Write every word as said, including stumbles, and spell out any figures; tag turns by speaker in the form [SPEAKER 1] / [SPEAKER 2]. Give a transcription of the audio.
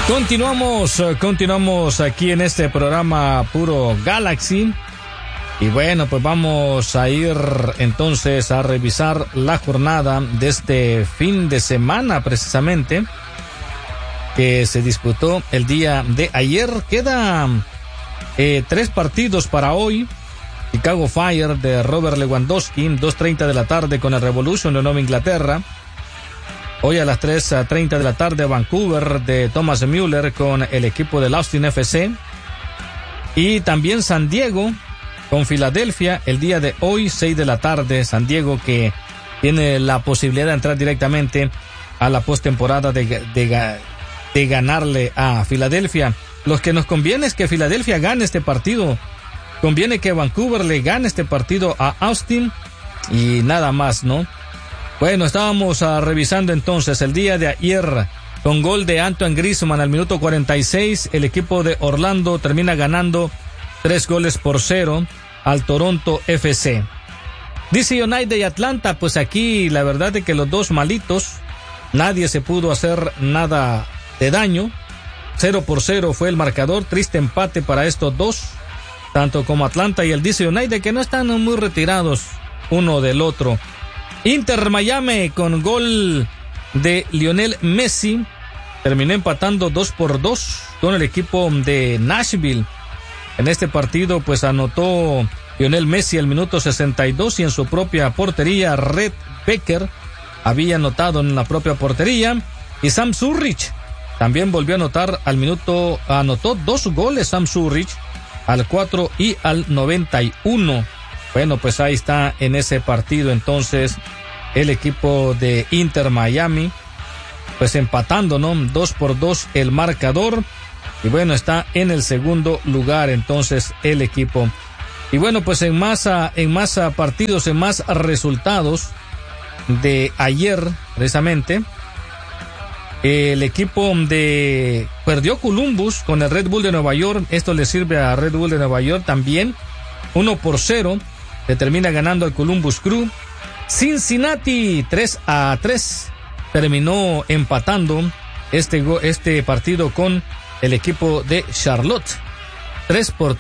[SPEAKER 1] Continuamos, continuamos aquí en este programa Puro Galaxy. Y bueno, pues vamos a ir entonces a revisar la jornada de este fin de semana precisamente, que se disputó el día de ayer. Quedan eh, tres partidos para hoy. Chicago Fire de Robert Lewandowski, dos treinta de la tarde con el Revolution de Nueva Inglaterra. Hoy a las tres treinta de la tarde Vancouver de Thomas Müller con el equipo del Austin F C. Y también San Diego con Filadelfia el día de hoy, seis de la tarde. San Diego que tiene la posibilidad de entrar directamente a la postemporada de, de, de ganarle a Filadelfia. Lo que nos conviene es que Filadelfia gane este partido. Conviene que Vancouver le gane este partido a Austin y nada más, ¿no? Bueno, estábamos uh, revisando entonces el día de ayer con gol de Antoine Griezmann al minuto cuarenta y seis. El equipo de Orlando termina ganando tres goles por cero al Toronto F C. D C United y Atlanta, pues aquí la verdad es que los dos malitos, nadie se pudo hacer nada de daño. Cero por cero fue el marcador, triste empate para estos dos, tanto como Atlanta y el D C United, que no están muy retirados uno del otro. Inter Miami con gol de Lionel Messi terminó empatando dos por dos con el equipo de Nashville. En este partido pues anotó Lionel Messi al minuto sesenta y dos y en su propia portería Red Becker había anotado en la propia portería, y Sam Zurich también volvió a anotar al minuto, anotó dos goles Sam Zurich al cuatro y al noventa y uno. Bueno, pues ahí está en ese partido entonces el equipo de Inter Miami, pues empatando, ¿no? Dos por dos el marcador. Y bueno, está en el segundo lugar entonces el equipo. Y bueno, pues en más, en más partidos, en más resultados de ayer, precisamente, el equipo de perdió Columbus con el Red Bull de Nueva York. Esto le sirve a Red Bull de Nueva York también. uno por cero. Le termina ganando al Columbus Crew. Cincinnati tres a tres. Terminó empatando este, este partido con el equipo de Charlotte. tres por